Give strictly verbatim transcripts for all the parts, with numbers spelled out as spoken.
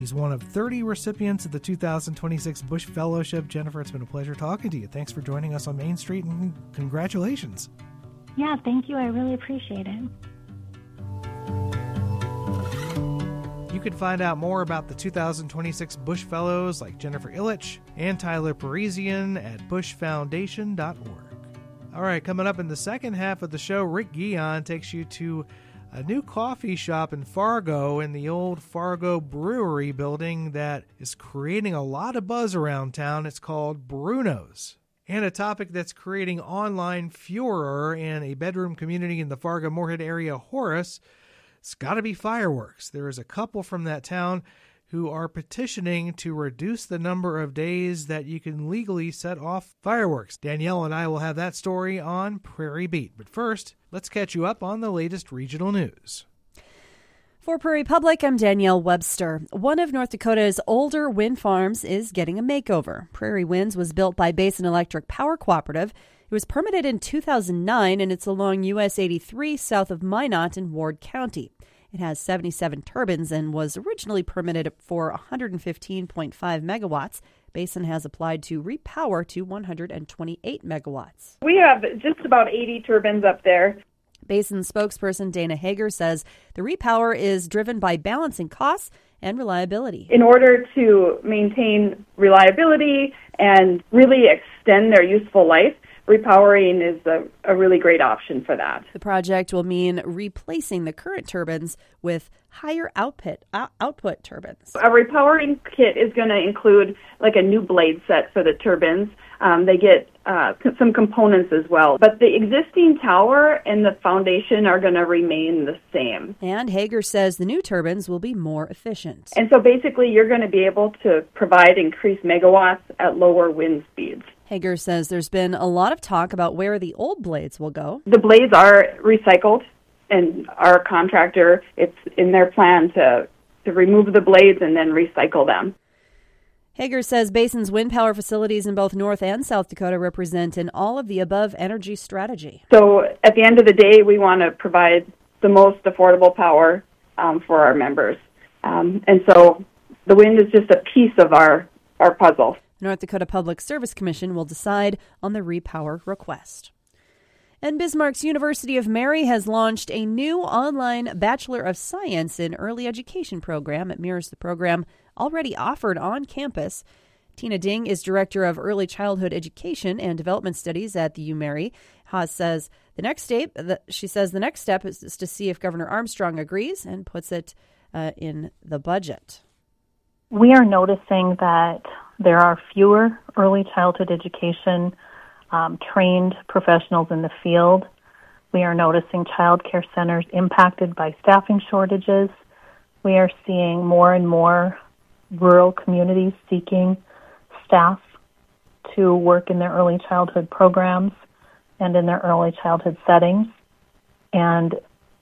He's one of thirty recipients of the two thousand twenty-six Bush Fellowship. Jennifer, it's been a pleasure talking to you. Thanks for joining us on Main Street, and congratulations. Yeah, thank you. I really appreciate it. You can find out more about the two thousand twenty-six Bush Fellows like Jennifer Illich and Tyler Parisian at bush foundation dot org. All right, coming up in the second half of the show, Rick Guion takes you to a new coffee shop in Fargo, in the old Fargo Brewery building that is creating a lot of buzz around town. It's called Bruno's. And a topic that's creating online furor in a bedroom community in the Fargo-Moorhead area, Horace, it's got to be fireworks. There is a couple from that town who are petitioning to reduce the number of days that you can legally set off fireworks. Danielle and I will have that story on Prairie Beat. But first, let's catch you up on the latest regional news. For Prairie Public, I'm Danielle Webster. One of North Dakota's older wind farms is getting a makeover. Prairie Winds was built by Basin Electric Power Cooperative. It was permitted in two thousand nine, and it's along U S eighty-three south of Minot in Ward County. It has seventy-seven turbines and was originally permitted for one hundred fifteen point five megawatts. Basin has applied to repower to one hundred twenty-eight megawatts. We have just about eighty turbines up there. Basin spokesperson Dana Hager says the repower is driven by balancing costs and reliability. In order to maintain reliability and really extend their useful life, repowering is a, a really great option for that. The project will mean replacing the current turbines with higher output uh, output turbines. A repowering kit is going to include like a new blade set for the turbines. Um, they get uh, some components as well. But the existing tower and the foundation are going to remain the same. And Hager says the new turbines will be more efficient. And so basically you're going to be able to provide increased megawatts at lower wind speeds. Hager says there's been a lot of talk about where the old blades will go. The blades are recycled, and our contractor, it's in their plan to, to remove the blades and then recycle them. Hager says Basin's wind power facilities in both North and South Dakota represent an all-of-the-above energy strategy. So at the end of the day, we want to provide the most affordable power um, for our members. Um, and so the wind is just a piece of our, our puzzle. North Dakota Public Service Commission will decide on the repower request. And Bismarck's University of Mary has launched a new online Bachelor of Science in Early Education program. It mirrors the program already offered on campus. Tina Ding is Director of Early Childhood Education and Development Studies at the U Mary. Haas says the next step, the, she says the next step is, is to see if Governor Armstrong agrees and puts it uh, in the budget. We are noticing that there are fewer early childhood education um, trained professionals in the field. We are noticing child care centers impacted by staffing shortages. We are seeing more and more rural communities seeking staff to work in their early childhood programs and in their early childhood settings. And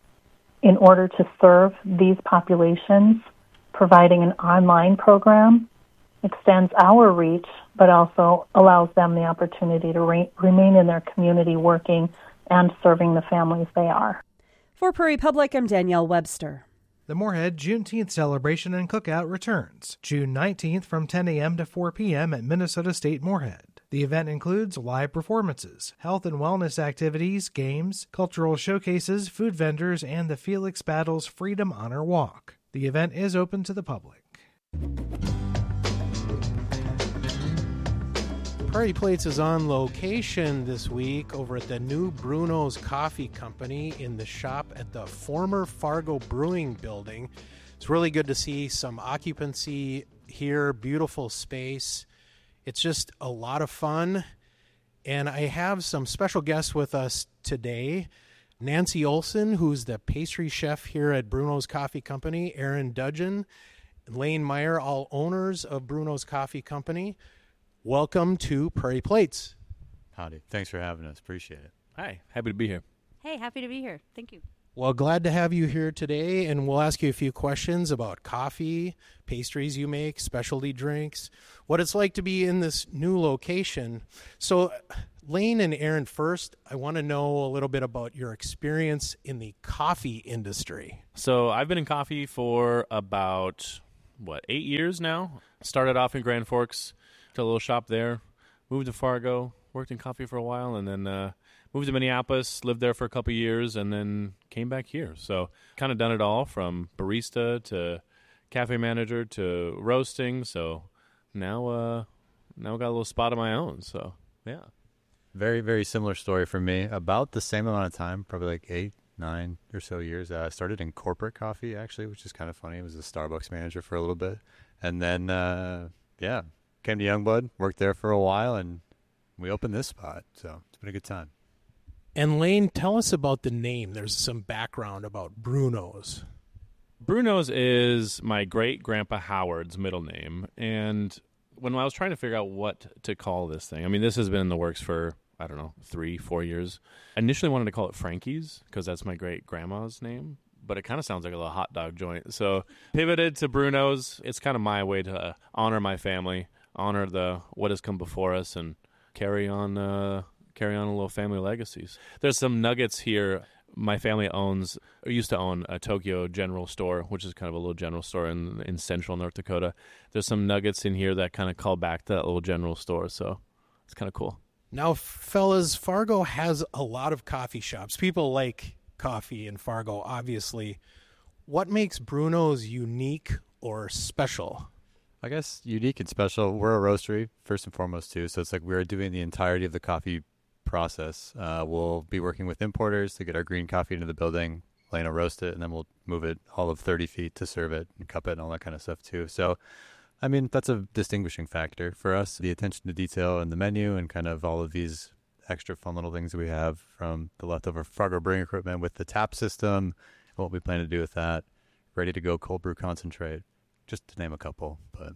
in order to serve these populations, providing an online program extends our reach, but also allows them the opportunity to re- remain in their community working and serving the families they are. For Prairie Public, I'm Danielle Webster. The Moorhead Juneteenth celebration and cookout returns June nineteenth from ten a.m. to four p.m. at Minnesota State Moorhead. The event includes live performances, health and wellness activities, games, cultural showcases, food vendors, and the Felix Battles Freedom Honor Walk. The event is open to the public. Prairie Plates is on location this week over at the new Bruno's Coffee Company in the shop at the former Fargo Brewing Building. It's really good to see some occupancy here, beautiful space. It's just a lot of fun. And I have some special guests with us today. Nancy Olson, who's the pastry chef here at Bruno's Coffee Company, Aaron Dudgeon, Lane Meyer, all owners of Bruno's Coffee Company. Welcome to Prairie Plates. Howdy. Thanks for having us. Appreciate it. Hi. Happy to be here. Hey, happy to be here. Thank you. Well, glad to have you here today, and we'll ask you a few questions about coffee, pastries you make, specialty drinks, what it's like to be in this new location. So, Lane and Aaron, first, I want to know a little bit about your experience in the coffee industry. So I've been in coffee for about what, eight years now. Started off in Grand Forks, to a little shop there, moved to Fargo, worked in coffee for a while, and then uh, moved to Minneapolis, lived there for a couple years, and then came back here. So kind of done it all from barista to cafe manager to roasting. So now, uh, now got a little spot of my own. So yeah, very very similar story for me. About the same amount of time, probably like eight, nine or so years. I uh, started in corporate coffee actually, which is kind of funny. I was a Starbucks manager for a little bit, and then uh, yeah, came to Youngblood, worked there for a while, and we opened this spot. So it's been a good time. And Lane, tell us about the name. There's some background about Bruno's. Bruno's is my great-grandpa Howard's middle name, and when I was trying to figure out what to call this thing, I mean, this has been in the works for, I don't know, three, four years. I initially wanted to call it Frankie's because that's my great-grandma's name, but it kind of sounds like a little hot dog joint. So pivoted to Bruno's. It's kind of my way to uh, honor my family, honor the what has come before us, and carry on uh, carry on a little family legacies. There's some nuggets here. My family owns, or used to own, a Tokyo General Store, which is kind of a little general store in in central North Dakota. There's some nuggets in here that kind of call back to that little general store, so it's kind of cool. Now, fellas, Fargo has a lot of coffee shops. People like coffee in Fargo, obviously. What makes Bruno's unique or special? I guess unique and special. We're a roastery, first and foremost, too. So it's like we're doing the entirety of the coffee process. Uh, we'll be working with importers to get our green coffee into the building. Lane will roast it, and then we'll move it all of thirty feet to serve it and cup it and all that kind of stuff, too. So, I mean, that's a distinguishing factor for us, the attention to detail and the menu and kind of all of these extra fun little things that we have from the leftover Fargo brewing equipment with the tap system, what we plan to do with that, ready to go cold brew concentrate, just to name a couple. But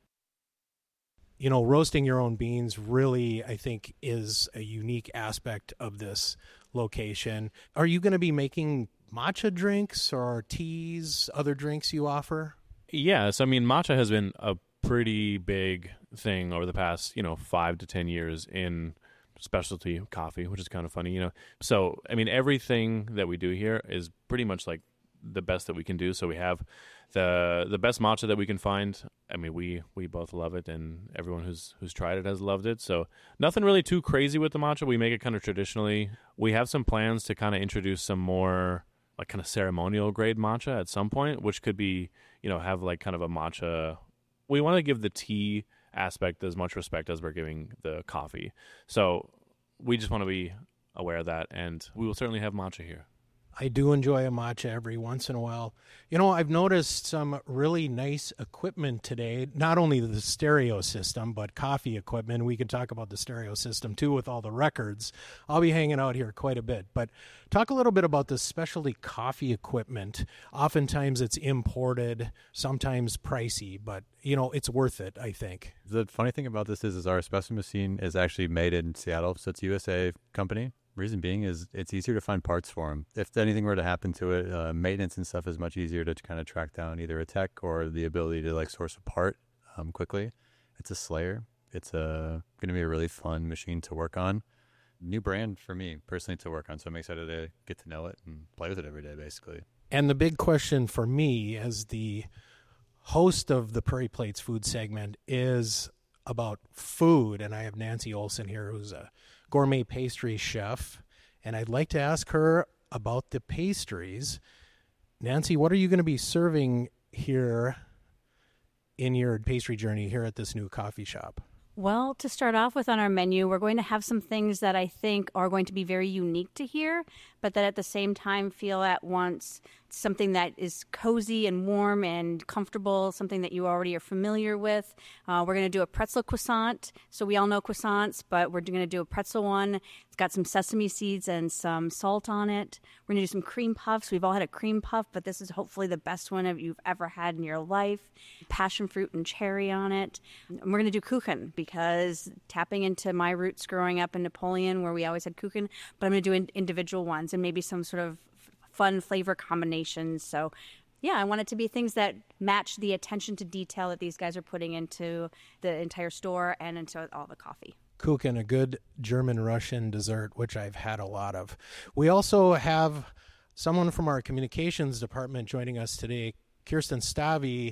you know, roasting your own beans really, I think, is a unique aspect of this location. Are you going to be making matcha drinks or teas, other drinks you offer? Yes. I mean, matcha has been a pretty big thing over the past, you know, five to ten years in specialty coffee, which is kind of funny, you know. So, I mean, everything that we do here is pretty much like the best that we can do. So we have the the best matcha that we can find. I mean, we we both love it, and everyone who's who's tried it has loved it. So nothing really too crazy with the matcha. We make it kind of traditionally. We have some plans to kind of introduce some more like kind of ceremonial grade matcha at some point, which could be, you know, have like kind of a matcha. We want to give the tea aspect as much respect as we're giving the coffee. So we just want to be aware of that, and we will certainly have matcha here. I do enjoy a matcha every once in a while. You know, I've noticed some really nice equipment today, not only the stereo system, but coffee equipment. We could talk about the stereo system, too, with all the records. I'll be hanging out here quite a bit. But talk a little bit about the specialty coffee equipment. Oftentimes it's imported, sometimes pricey, but, you know, it's worth it, I think. The funny thing about this is, is our espresso machine is actually made in Seattle, so it's a U S A company. Reason being is it's easier to find parts for them. If anything were to happen to it, uh, maintenance and stuff is much easier to kind of track down either a tech or the ability to like source a part um, quickly. It's a Slayer. It's a, going to be a really fun machine to work on. New brand for me personally to work on, so I'm excited to get to know it and play with it every day, basically. And the big question for me as the host of the Prairie Plates food segment is about food, and I have Nancy Olson here, who's a gourmet pastry chef, and I'd like to ask her about the pastries. Nancy, what are you going to be serving here in your pastry journey here at this new coffee shop? Well, to start off with on our menu, we're going to have some things that I think are going to be very unique to here, but that at the same time feel at once something that is cozy and warm and comfortable, something that you already are familiar with. Uh, we're going to do a pretzel croissant. So we all know croissants, but we're going to do a pretzel one. It's got some sesame seeds and some salt on it. We're going to do some cream puffs. We've all had a cream puff, but this is hopefully the best one of you've ever had in your life. Passion fruit and cherry on it. And we're going to do kuchen because tapping into my roots growing up in Napoleon where we always had kuchen, but I'm going to do in- individual ones and maybe some sort of fun flavor combinations. So yeah, I want it to be things that match the attention to detail that these guys are putting into the entire store and into all the coffee. Kuchen, a good German-Russian dessert, which I've had a lot of. We also have someone from our communications department joining us today, Kirsten Stavi,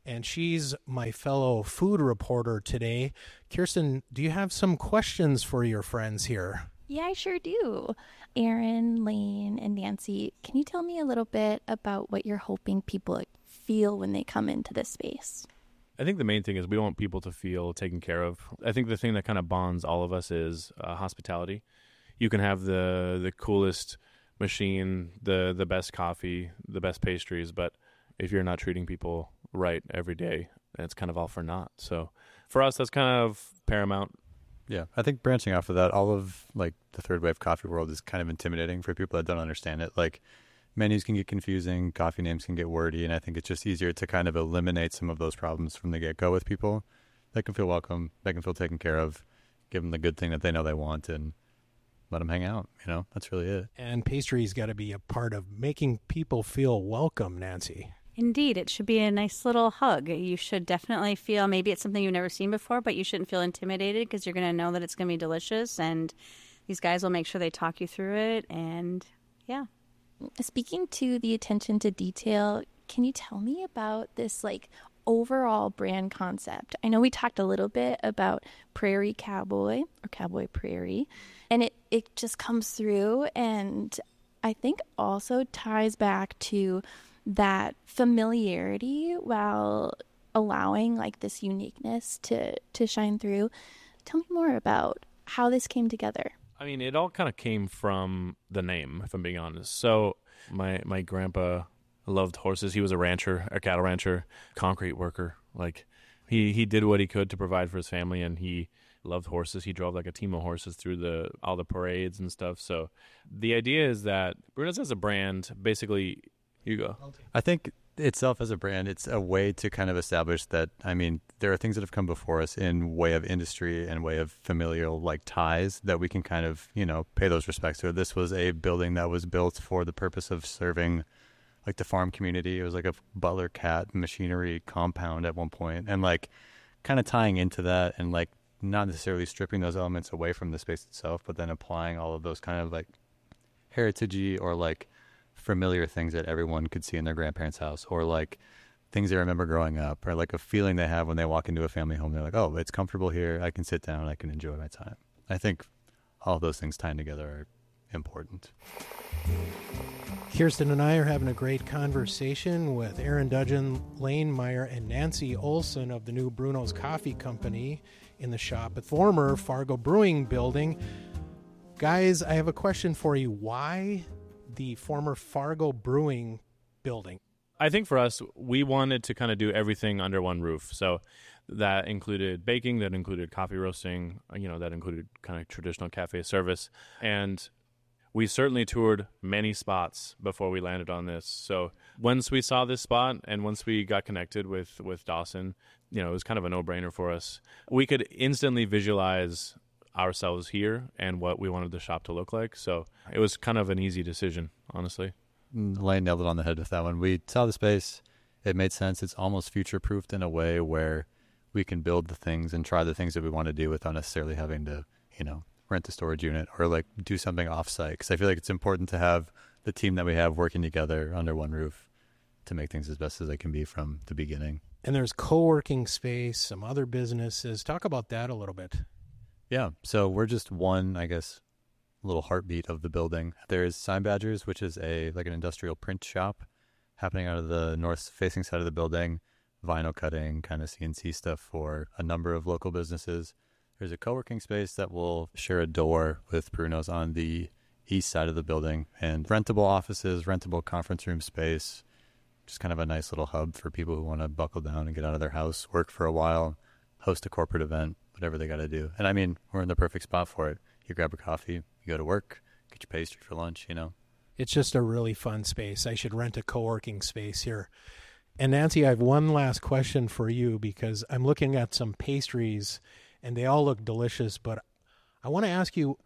and she's my fellow food reporter today. Kirsten, do you have some questions for your friends here? Yeah, I sure do. Aaron, Lane, and Nancy, can you tell me a little bit about what you're hoping people feel when they come into this space? I think the main thing is we want people to feel taken care of. I think the thing that kind of bonds all of us is uh, hospitality. You can have the the coolest machine, the the best coffee, the best pastries, but if you're not treating people right every day, it's kind of all for naught. So for us, that's kind of paramount. Yeah, I think branching off of that, all of like the third wave coffee world is kind of intimidating for people that don't understand it. Like menus can get confusing, coffee names can get wordy, and I think it's just easier to kind of eliminate some of those problems from the get-go with people. They can feel welcome, they can feel taken care of, give them the good thing that they know they want, and let them hang out. You know, that's really it. And pastry's got to be a part of making people feel welcome, Nancy. Indeed, it should be a nice little hug. You should definitely feel, maybe it's something you've never seen before, but you shouldn't feel intimidated because you're going to know that it's going to be delicious, and these guys will make sure they talk you through it, and yeah. Speaking to the attention to detail, can you tell me about this like overall brand concept? I know we talked a little bit about Prairie Cowboy or Cowboy Prairie, and it, it just comes through, and I think also ties back to that familiarity while allowing like this uniqueness to, to shine through. Tell me more about how this came together. I mean, it all kind of came from the name, if I'm being honest. So my my grandpa loved horses. He was a rancher, a cattle rancher, concrete worker. Like he, he did what he could to provide for his family, and he loved horses. He drove like a team of horses through the all the parades and stuff. So the idea is that Bruno's as a brand, basically, you go. I think itself as a brand, it's a way to kind of establish that, I mean, there are things that have come before us in way of industry and way of familial like ties that we can kind of, you know, pay those respects to. This was a building that was built for the purpose of serving like the farm community. It was like a Butler Cat machinery compound at one point, and like kind of tying into that and like not necessarily stripping those elements away from the space itself, but then applying all of those kind of like heritagey or like familiar things that everyone could see in their grandparents' house, or like things they remember growing up, or like a feeling they have when they walk into a family home. They're like, oh, it's comfortable here. I can sit down. I can enjoy my time. I think all of those things tying together are important. Kirsten and I are having a great conversation with Aaron Dudgeon, Lane Meyer, and Nancy Olson of the new Bruno's Coffee Company in the shop at former Fargo Brewing Building. Guys, I have a question for you. Why the former Fargo Brewing Building? I think for us, we wanted to kind of do everything under one roof. So that included baking, that included coffee roasting, you know, that included kind of traditional cafe service. And we certainly toured many spots before we landed on this. So once we saw this spot and once we got connected with, with Dawson, you know, it was kind of a no-brainer for us. We could instantly visualize ourselves here and what we wanted the shop to look like. So it was kind of an easy decision, honestly. Lane nailed it on the head with that one. We saw the space. It made sense. It's almost future-proofed in a way where we can build the things and try the things that we want to do without necessarily having to, you know, rent a storage unit or like do something off-site. Because I feel like it's important to have the team that we have working together under one roof to make things as best as they can be from the beginning. And there's co-working space, some other businesses. Talk about that a little bit. Yeah, so we're just one, I guess, little heartbeat of the building. There's Sign Badgers, which is a like an industrial print shop happening out of the north-facing side of the building, vinyl cutting, kind of C N C stuff for a number of local businesses. There's a co-working space that will share a door with Bruno's on the east side of the building, and rentable offices, rentable conference room space, just kind of a nice little hub for people who want to buckle down and get out of their house, work for a while, host a corporate event, whatever they got to do. And I mean, we're in the perfect spot for it. You grab a coffee, you go to work, get your pastry for lunch, you know. It's just a really fun space. I should rent a co-working space here. And Nancy, I have one last question for you because I'm looking at some pastries and they all look delicious, but I want to ask you,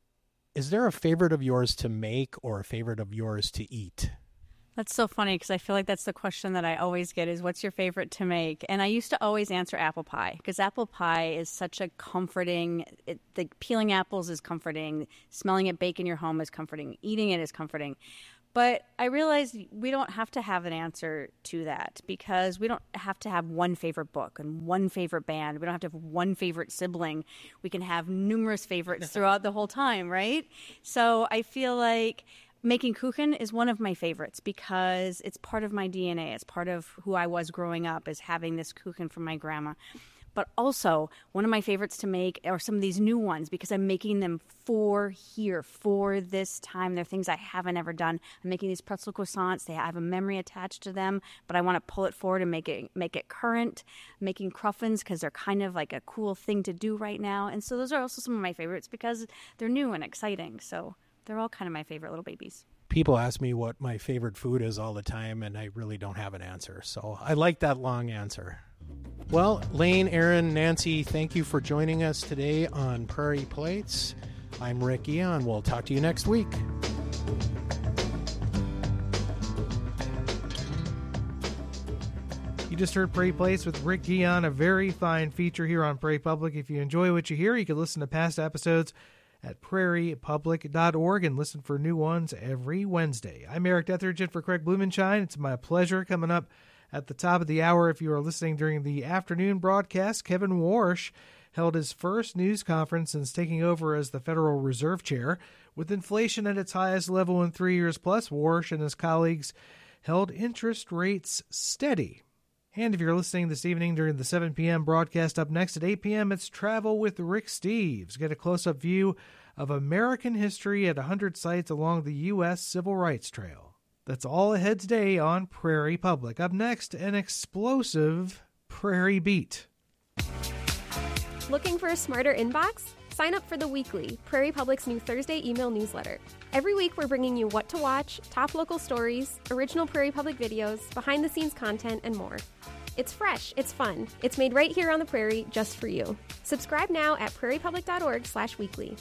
is there a favorite of yours to make or a favorite of yours to eat? That's so funny because I feel like that's the question that I always get is what's your favorite to make? And I used to always answer apple pie because apple pie is such a comforting, it, the peeling apples is comforting, smelling it bake in your home is comforting, eating it is comforting. But I realized we don't have to have an answer to that because we don't have to have one favorite book and one favorite band. We don't have to have one favorite sibling. We can have numerous favorites throughout the whole time, right? So I feel like making kuchen is one of my favorites because it's part of my D N A. It's part of who I was growing up, is having this kuchen from my grandma. But also, one of my favorites to make are some of these new ones because I'm making them for here, for this time. They're things I haven't ever done. I'm making these pretzel croissants. They have a memory attached to them, but I want to pull it forward and make it make it current. I'm making cruffins because they're kind of like a cool thing to do right now. And so those are also some of my favorites because they're new and exciting. So they're all kind of my favorite little babies. People ask me what my favorite food is all the time, and I really don't have an answer. So I like that long answer. Well, Lane, Aaron, Nancy, thank you for joining us today on Prairie Plates. I'm Rick Eon. We'll talk to you next week. You just heard Prairie Plates with Rick Eon, a very fine feature here on Prairie Public. If you enjoy what you hear, you can listen to past episodes at prairie public dot org and listen for new ones every Wednesday. I'm Eric Etheridge in for Craig Blumenshine. It's my pleasure. Coming up at the top of the hour, if you are listening during the afternoon broadcast, Kevin Warsh held his first news conference since taking over as the Federal Reserve Chair. With inflation at its highest level in three years plus, Warsh and his colleagues held interest rates steady. And if you're listening this evening during the seven p.m. broadcast, up next at eight p.m., it's Travel with Rick Steves. Get a close-up view of American history at one hundred sites along the U S Civil Rights Trail. That's all ahead today on Prairie Public. Up next, an explosive Prairie Beat. Looking for a smarter inbox? Sign up for The Weekly, Prairie Public's new Thursday email newsletter. Every week we're bringing you what to watch, top local stories, original Prairie Public videos, behind-the-scenes content, and more. It's fresh, it's fun, it's made right here on the Prairie just for you. Subscribe now at prairie public dot org slash weekly.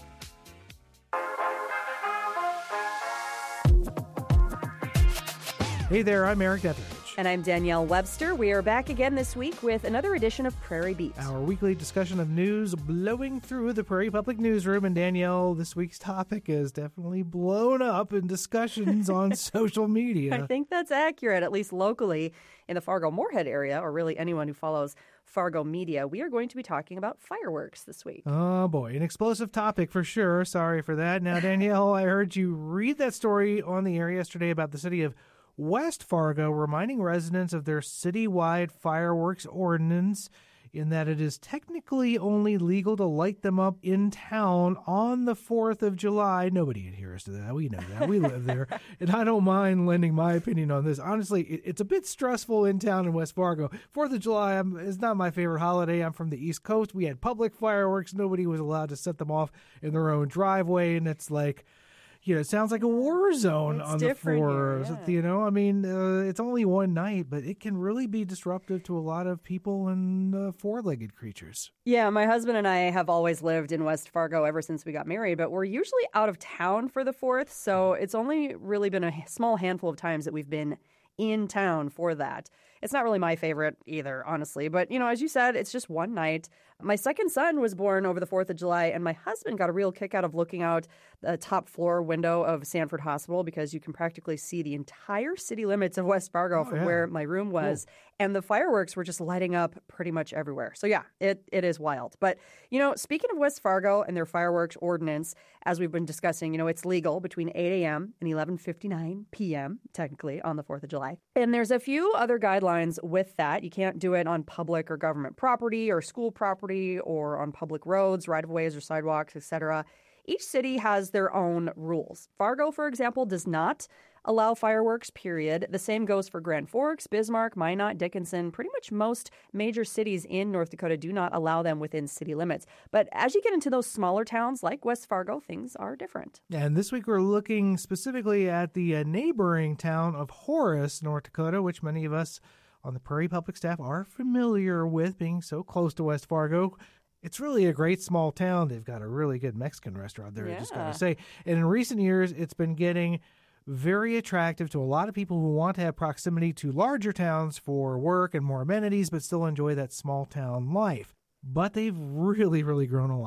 Hey there, I'm Eric Etheridge. And I'm Danielle Webster. We are back again this week with another edition of Prairie Beat, our weekly discussion of news blowing through the Prairie Public newsroom. And Danielle, this week's topic is definitely blown up in discussions on social media. I think that's accurate, at least locally in the Fargo-Moorhead area, or really anyone who follows Fargo media. We are going to be talking about fireworks this week. Oh, boy. An explosive topic for sure. Sorry for that. Now, Danielle, I heard you read that story on the air yesterday about the city of West Fargo reminding residents of their citywide fireworks ordinance, in that it is technically only legal to light them up in town on the fourth of July. Nobody adheres to that. We know that. We live there. And I don't mind lending my opinion on this. Honestly, it, it's a bit stressful in town in West Fargo. fourth of July I'm, is not my favorite holiday. I'm from the East Coast. We had public fireworks. Nobody was allowed to set them off in their own driveway. And it's like, you know, it sounds like a war zone it's on the floor. Here, yeah. You know, I mean, uh, it's only one night, but it can really be disruptive to a lot of people and uh, four-legged creatures. Yeah, my husband and I have always lived in West Fargo ever since we got married, but we're usually out of town for the fourth, so it's only really been a small handful of times that we've been in town for that. It's not really my favorite either, honestly. But, you know, as you said, it's just one night. My second son was born over the fourth of July, and my husband got a real kick out of looking out the top floor window of Sanford Hospital because you can practically see the entire city limits of West Fargo oh, from yeah. where my room was. Cool. And the fireworks were just lighting up pretty much everywhere. So, yeah, it, it is wild. But, you know, speaking of West Fargo and their fireworks ordinance, as we've been discussing, you know, it's legal between eight a.m. and eleven fifty-nine p.m., technically, on the fourth of July. And there's a few other guidelines with that. You can't do it on public or government property or school property or on public roads, right-of-ways or sidewalks, et cetera. Each city has their own rules. Fargo, for example, does not allow fireworks, period. The same goes for Grand Forks, Bismarck, Minot, Dickinson. Pretty much most major cities in North Dakota do not allow them within city limits. But as you get into those smaller towns like West Fargo, things are different. And this week we're looking specifically at the uh, neighboring town of Horace, North Dakota, which many of us on the Prairie Public staff are familiar with, being so close to West Fargo. It's really a great small town. They've got a really good Mexican restaurant there, yeah. I just got to say. And in recent years, it's been getting very attractive to a lot of people who want to have proximity to larger towns for work and more amenities, but still enjoy that small town life. But they've really, really grown a lot.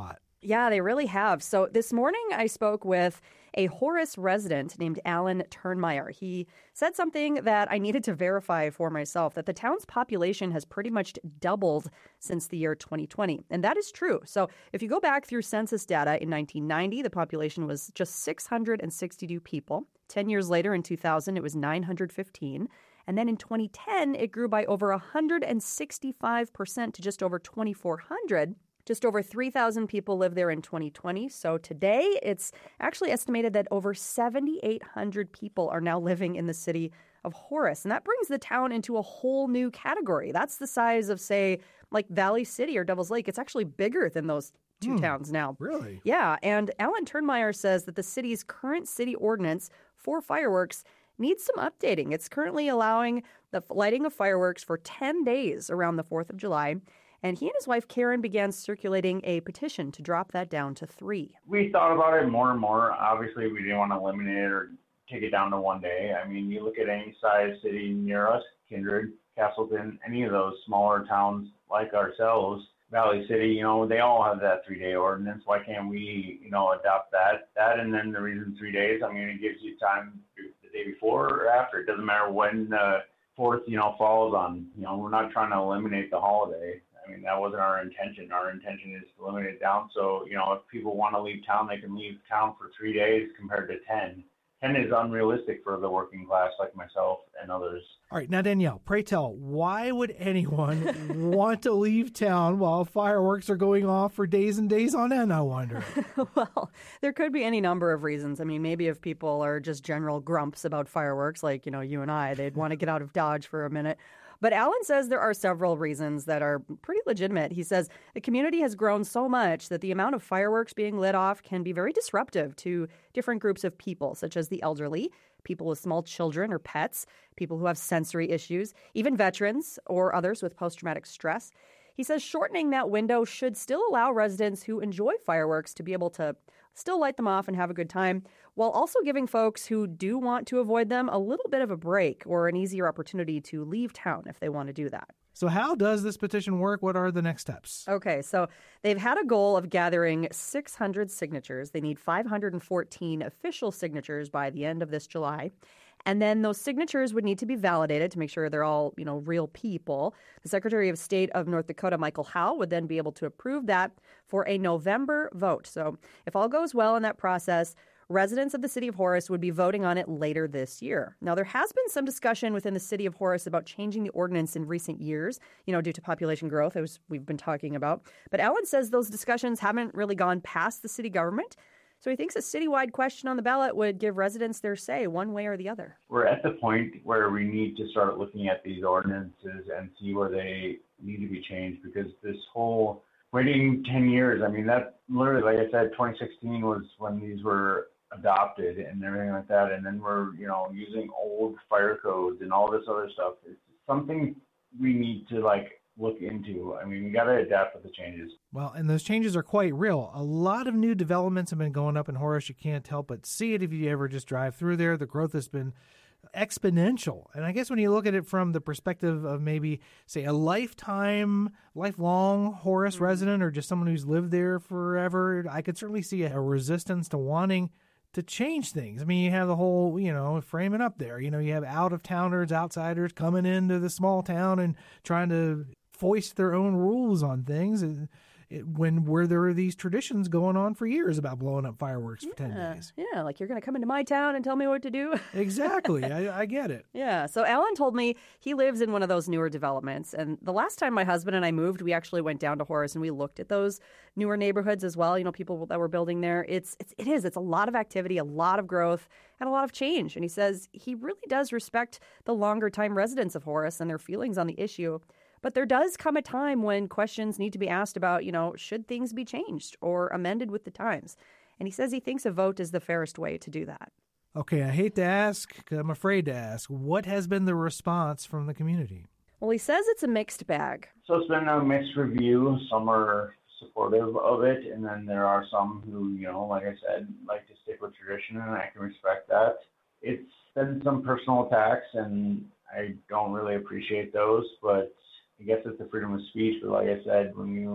Yeah, they really have. So this morning I spoke with a Horace resident named Alan Turnmeyer. He said something that I needed to verify for myself, that the town's population has pretty much doubled since the year twenty twenty. And that is true. So if you go back through census data in nineteen ninety, the population was just six hundred sixty-two people. Ten years later, in two thousand, it was nine hundred fifteen. And then in twenty ten, it grew by over one hundred sixty-five percent to just over twenty-four hundred. Just over three thousand people live there in twenty twenty. So today, it's actually estimated that over seven thousand eight hundred people are now living in the city of Horace. And that brings the town into a whole new category. That's the size of, say, like Valley City or Devil's Lake. It's actually bigger than those two hmm, towns now. Really? Yeah. And Alan Turnmeyer says that the city's current city ordinance for fireworks needs some updating. It's currently allowing the lighting of fireworks for ten days around the fourth of July. And he and his wife, Karen, began circulating a petition to drop that down to three. We thought about it more and more. Obviously, we didn't want to eliminate it or take it down to one day. I mean, you look at any size city near us, Kindred, Castleton, any of those smaller towns like ourselves, Valley City, you know, they all have that three-day ordinance. Why can't we, you know, adopt that? That and then the reason three days, I mean, it gives you time the day before or after. It doesn't matter when the fourth, you know, falls on. You know, we're not trying to eliminate the holiday. I mean, that wasn't our intention. Our intention is to limit it down. So, you know, if people want to leave town, they can leave town for three days compared to ten. ten is unrealistic for the working class like myself and others. All right. Now, Danielle, pray tell, why would anyone want to leave town while fireworks are going off for days and days on end, I wonder? Well, there could be any number of reasons. I mean, maybe if people are just general grumps about fireworks, like, you know, you and I, they'd want to get out of Dodge for a minute. But Alan says there are several reasons that are pretty legitimate. He says the community has grown so much that the amount of fireworks being lit off can be very disruptive to different groups of people, such as the elderly, people with small children or pets, people who have sensory issues, even veterans or others with post-traumatic stress. He says shortening that window should still allow residents who enjoy fireworks to be able to still light them off and have a good time, while also giving folks who do want to avoid them a little bit of a break or an easier opportunity to leave town if they want to do that. So how does this petition work? What are the next steps? Okay, so they've had a goal of gathering six hundred signatures. They need five hundred fourteen official signatures by the end of this July. And then those signatures would need to be validated to make sure they're all, you know, real people. The Secretary of State of North Dakota, Michael Howe, would then be able to approve that for a November vote. So if all goes well in that process, residents of the city of Horace would be voting on it later this year. Now, there has been some discussion within the city of Horace about changing the ordinance in recent years, you know, due to population growth, as we've been talking about. But Alan says those discussions haven't really gone past the city government. So he thinks a citywide question on the ballot would give residents their say one way or the other. We're at the point where we need to start looking at these ordinances and see where they need to be changed, because this whole waiting ten years, I mean, that literally, like I said, twenty sixteen was when these were adopted and everything like that. And then we're, you know, using old fire codes and all this other stuff. It's something we need to, like, look into. I mean, we got to adapt with the changes. Well, and those changes are quite real. A lot of new developments have been going up in Horace. You can't help but see it if you ever just drive through there. The growth has been exponential. And I guess when you look at it from the perspective of maybe, say, a lifetime, lifelong Horace mm-hmm. resident or just someone who's lived there forever, I could certainly see a resistance to wanting to change things. I mean, you have the whole, you know, framing up there. You know, you have out-of-towners, outsiders coming into the small town and trying to foist their own rules on things. It, it, when where there are these traditions going on for years about blowing up fireworks for yeah, ten days. Yeah, like you're going to come into my town and tell me what to do. Exactly. I, I get it. Yeah. So Alan told me he lives in one of those newer developments. And the last time my husband and I moved, we actually went down to Horace and we looked at those newer neighborhoods as well. You know, people that were building there. It's, it's it is. It's a lot of activity, a lot of growth, and a lot of change. And he says he really does respect the longer time residents of Horace and their feelings on the issue. But there does come a time when questions need to be asked about, you know, should things be changed or amended with the times? And he says he thinks a vote is the fairest way to do that. Okay, I hate to ask, 'cause I'm afraid to ask. What has been the response from the community? Well, he says it's a mixed bag. So it's been a mixed review. Some are supportive of it, and then there are some who, you know, like I said, like to stick with tradition, and I can respect that. It's been some personal attacks, and I don't really appreciate those, but I guess it's the freedom of speech. But like I said, when you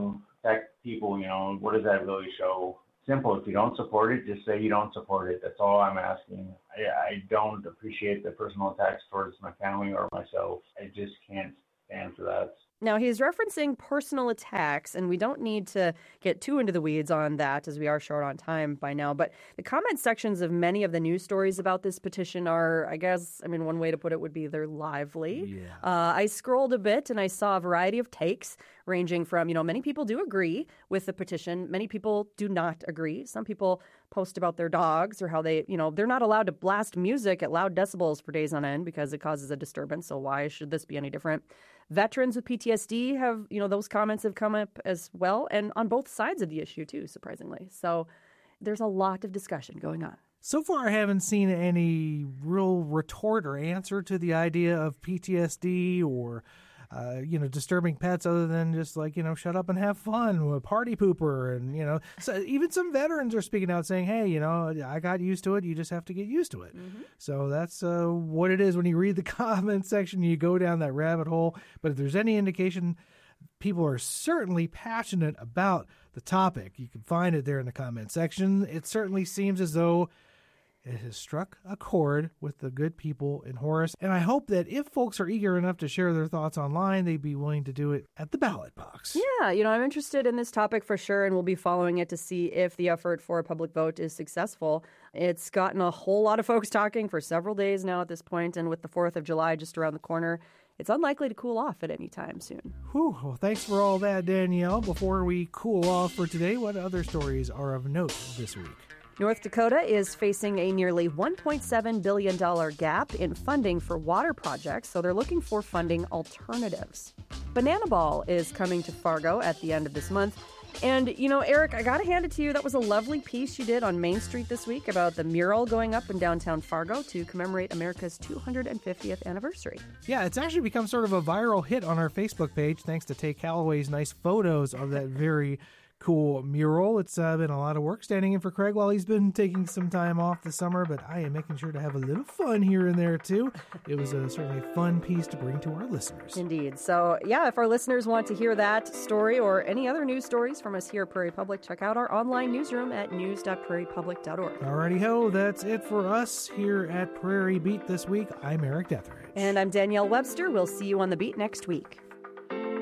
affect people, you know, what does that really show? Simple. If you don't support it, just say you don't support it. That's all I'm asking. I, I don't appreciate the personal attacks towards my family or myself. I just can't stand for that. Now, he's referencing personal attacks, and we don't need to get too into the weeds on that as we are short on time by now. But the comment sections of many of the news stories about this petition are, I guess, I mean, one way to put it would be they're lively. Yeah. Uh, I scrolled a bit and I saw a variety of takes ranging from, you know, many people do agree with the petition. Many people do not agree. Some people post about their dogs or how they, you know, they're not allowed to blast music at loud decibels for days on end because it causes a disturbance. So why should this be any different? Veterans with P T S D have, you know, those comments have come up as well, and on both sides of the issue, too, surprisingly. So there's a lot of discussion going on. So far, I haven't seen any real retort or answer to the idea of P T S D or, uh, you know, disturbing pets other than just like, you know, shut up and have fun, a party pooper. And, you know, so even some veterans are speaking out saying, hey, you know, I got used to it. You just have to get used to it. Mm-hmm. So that's uh, what it is when you read the comment section, you go down that rabbit hole. But if there's any indication, people are certainly passionate about the topic. You can find it there in the comment section. It certainly seems as though it has struck a chord with the good people in Horace. And I hope that if folks are eager enough to share their thoughts online, they'd be willing to do it at the ballot box. Yeah, you know, I'm interested in this topic for sure, and we'll be following it to see if the effort for a public vote is successful. It's gotten a whole lot of folks talking for several days now at this point, and with the fourth of July just around the corner, it's unlikely to cool off at any time soon. Whew. Well, thanks for all that, Danielle. Before we cool off for today, what other stories are of note this week? North Dakota is facing a nearly one point seven billion dollars gap in funding for water projects, so they're looking for funding alternatives. Banana Ball is coming to Fargo at the end of this month. And, you know, Eric, I got to hand it to you. That was a lovely piece you did on Main Street this week about the mural going up in downtown Fargo to commemorate America's two hundred fiftieth anniversary. Yeah, it's actually become sort of a viral hit on our Facebook page thanks to Tay Calloway's nice photos of that very cool mural. It's uh, been a lot of work standing in for Craig while he's been taking some time off this summer, but I am making sure to have a little fun here and there, too. It was a, certainly a fun piece to bring to our listeners. Indeed. So, yeah, if our listeners want to hear that story or any other news stories from us here at Prairie Public, check out our online newsroom at news dot prairie public dot org. Alrighty ho, that's it for us here at Prairie Beat this week. I'm Eric Detheridge. And I'm Danielle Webster. We'll see you on the beat next week.